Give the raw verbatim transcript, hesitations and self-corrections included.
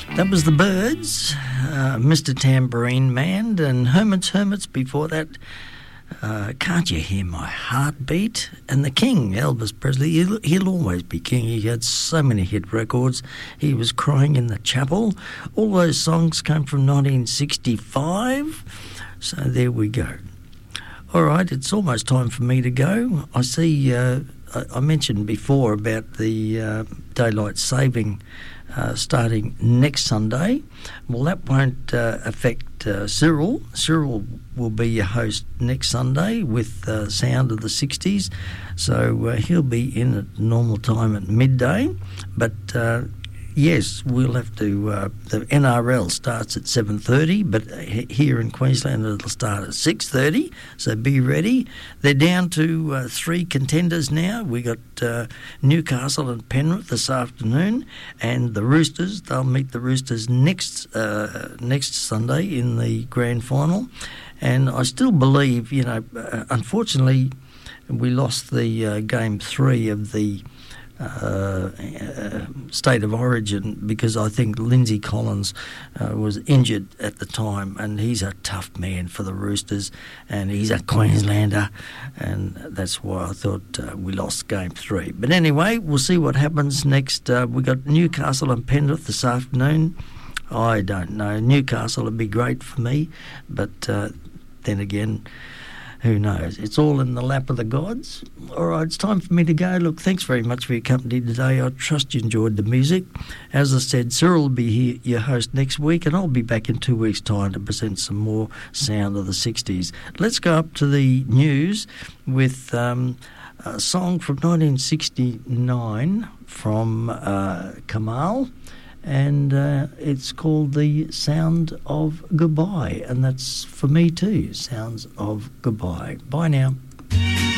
That was the Byrds, uh, Mister Tambourine Man, and Hermits Hermits before that. Uh, Can't You Hear My Heartbeat? And the King, Elvis Presley, he'll, he'll always be king. He had so many hit records. He was Crying in the Chapel. All those songs came from nineteen sixty-five. So there we go. All right, it's almost time for me to go. I see, uh, I, I mentioned before about the uh, daylight saving Uh, starting next Sunday. Well, that won't uh, affect uh, Cyril. Cyril will be your host next Sunday with uh, Sound of the sixties. So uh, he'll be in at normal time at midday. But uh, yes, we'll have to... Uh, the N R L starts at seven thirty, but here in Queensland it'll start at six thirty, so be ready. They're down to uh, three contenders now. We got uh, Newcastle and Penrith this afternoon, and the Roosters, they'll meet the Roosters next uh, next Sunday in the grand final. And I still believe, you know, uh, unfortunately we lost the uh, game three of the Uh, uh, state of origin because I think Lindsay Collins uh, was injured at the time, and he's a tough man for the Roosters, and he's a Queenslander, and that's why I thought uh, we lost game three. But anyway, we'll see what happens next. Uh, we got Newcastle and Penrith this afternoon. I don't know. Newcastle would be great for me, but uh, then again, who knows? It's all in the lap of the gods. All right, it's time for me to go. Look, thanks very much for your company today. I trust you enjoyed the music. As I said, Cyril will be here, your host next week, and I'll be back in two weeks' time to present some more Sound of the sixties. Let's go up to the news with um, a song from nineteen sixty-nine from uh, Kamal. And uh, it's called The Sound of Goodbye, and that's for me too, Sounds of Goodbye. Bye now.